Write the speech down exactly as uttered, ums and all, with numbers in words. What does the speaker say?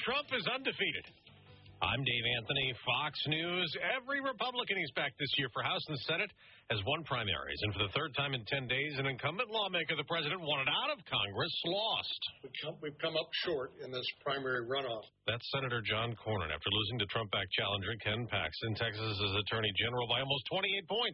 Trump is undefeated. I'm Dave Anthony, Fox News. Every Republican he's back this year for House and Senate has won primaries. And for the third time in ten days, an incumbent lawmaker the president wanted out of Congress lost. We've come, we've come up short in this primary runoff. That's Senator John Cornyn after losing to Trump-backed challenger Ken Paxton, Texas's attorney general, by almost twenty-eight points.